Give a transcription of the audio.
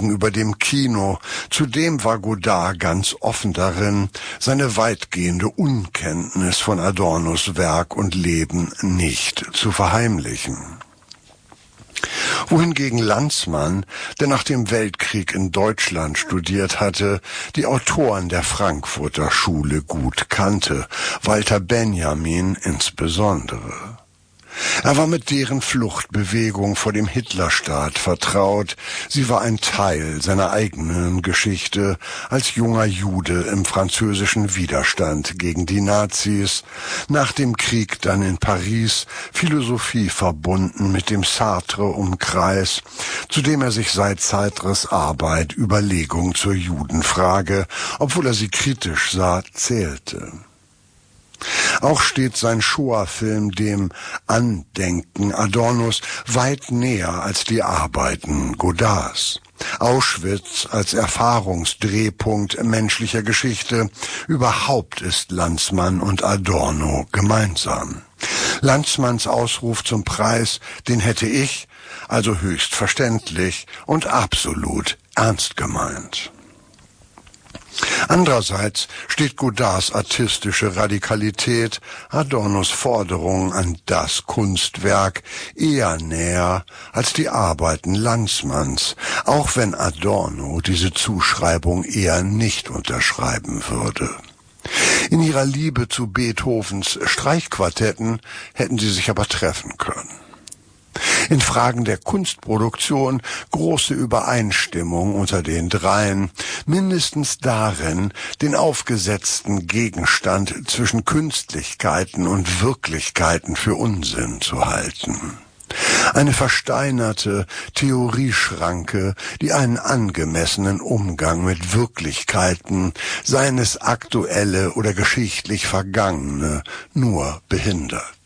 gegenüber dem Kino. Zudem war Godard ganz offen darin, seine weitgehende Unkenntnis von Adornos Werk und Leben nicht zu verheimlichen. Wohingegen Lanzmann, der nach dem Weltkrieg in Deutschland studiert hatte, die Autoren der Frankfurter Schule gut kannte, Walter Benjamin insbesondere. Er war mit deren Fluchtbewegung vor dem Hitlerstaat vertraut. Sie war ein Teil seiner eigenen Geschichte als junger Jude im französischen Widerstand gegen die Nazis. Nach dem Krieg dann in Paris, Philosophie verbunden mit dem Sartre-Umkreis, zu dem er sich seit Sartres Arbeit Überlegung zur Judenfrage, obwohl er sie kritisch sah, zählte. Auch steht sein Shoah-Film dem Andenken Adornos weit näher als die Arbeiten Godards. Auschwitz als Erfahrungsdrehpunkt menschlicher Geschichte, überhaupt ist Lanzmann und Adorno gemeinsam. Lanzmanns Ausruf zum Preis, den hätte ich, also höchst verständlich und absolut ernst gemeint. Andererseits steht Godards artistische Radikalität, Adornos Forderung an das Kunstwerk eher näher als die Arbeiten Lanzmanns, auch wenn Adorno diese Zuschreibung eher nicht unterschreiben würde. In ihrer Liebe zu Beethovens Streichquartetten hätten sie sich aber treffen können. In Fragen der Kunstproduktion große Übereinstimmung unter den dreien, mindestens darin, den aufgesetzten Gegenstand zwischen Künstlichkeiten und Wirklichkeiten für Unsinn zu halten. Eine versteinerte Theorieschranke, die einen angemessenen Umgang mit Wirklichkeiten, seien es aktuelle oder geschichtlich Vergangene, nur behindert.